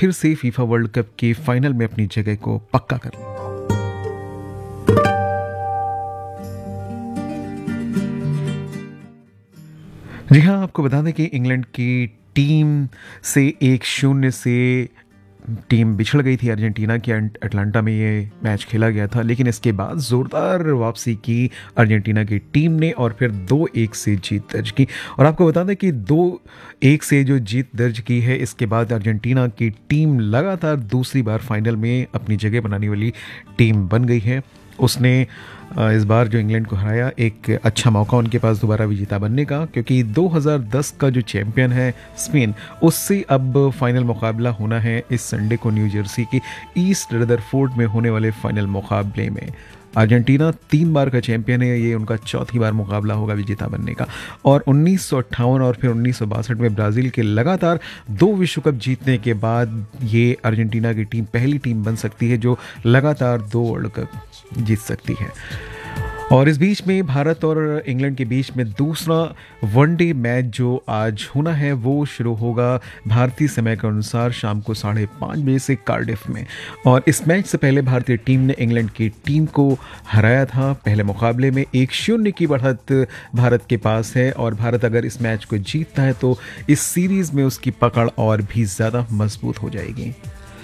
फिर से FIFA world cup के फाइनल में अपनी जगह को पक्का कर लिया। जी हाँ, आपको बता दें कि इंग्लैंड की टीम से 1-0 से टीम बिछड़ गई थी अर्जेंटीना की। अटलांटा में ये मैच खेला गया था, लेकिन इसके बाद ज़ोरदार वापसी की अर्जेंटीना की टीम ने और फिर 2-1 से जीत दर्ज की। और आपको बता दें कि 2-1 से जो जीत दर्ज की है, इसके बाद अर्जेंटीना की टीम लगातार दूसरी बार फाइनल में अपनी जगह बनाने वाली टीम बन गई है। उसने इस बार जो इंग्लैंड को हराया, एक अच्छा मौका उनके पास दोबारा विजेता बनने का, क्योंकि 2010 का जो चैंपियन है स्पेन, उससे अब फाइनल मुकाबला होना है इस संडे को न्यू जर्सी के ईस्ट रदरफोर्ड में होने वाले फाइनल मुकाबले में। अर्जेंटीना 3 बार का चैंपियन है, ये उनका चौथी बार मुकाबला होगा विजेता बनने का। और 1958 और फिर 1962 में ब्राज़ील के लगातार 2 विश्व कप जीतने के बाद ये अर्जेंटीना की टीम पहली टीम बन सकती है जो लगातार 2 वर्ल्ड कप जीत सकती है। और इस बीच में भारत और इंग्लैंड के बीच में दूसरा वनडे मैच जो आज होना है वो शुरू होगा भारतीय समय के अनुसार शाम को 5:30 बजे से कार्डिफ में। और इस मैच से पहले भारतीय टीम ने इंग्लैंड की टीम को हराया था। पहले मुकाबले में 1-0 की बढ़त भारत के पास है, और भारत अगर इस मैच को जीतता है तो इस सीरीज़ में उसकी पकड़ और भी ज़्यादा मजबूत हो जाएगी।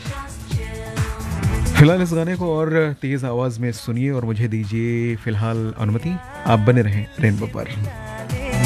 फिलहाल इस गाने को और तेज़ आवाज़ में सुनिए और मुझे दीजिए फिलहाल अनुमति। आप बने रहें रेनबो पर।